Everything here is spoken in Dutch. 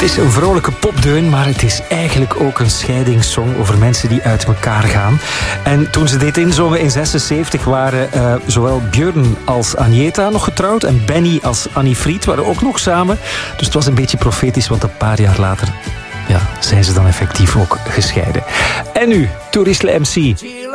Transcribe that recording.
Het is een vrolijke popdeun, maar het is eigenlijk ook een scheidingssong over mensen die uit elkaar gaan. En toen ze dit inzongen in 76 waren zowel Björn als Agneta nog getrouwd en Benny als Annie Fried waren ook nog samen. Dus het was een beetje profetisch, want een paar jaar later zijn ze dan effectief ook gescheiden. En nu, Toerisle MC.